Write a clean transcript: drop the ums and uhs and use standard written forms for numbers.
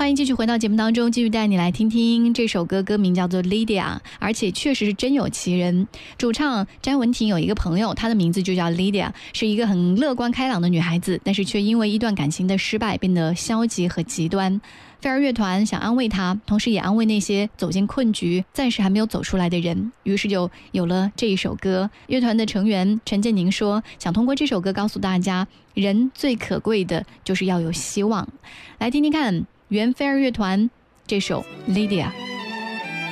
欢迎继续回到节目当中，继续带你来听听这首歌，歌名叫做 Lydia， 而且确实是真有其人。主唱詹雯婷有一个朋友，她的名字就叫 Lydia， 是一个很乐观开朗的女孩子，但是却因为一段感情的失败变得消极和极端。飞儿乐团想安慰她，同时也安慰那些走进困局暂时还没有走出来的人，于是就有了这一首歌。乐团的成员陈建宁说，想通过这首歌告诉大家，人最可贵的就是要有希望。来听听看原飞儿乐团这首 Lydia。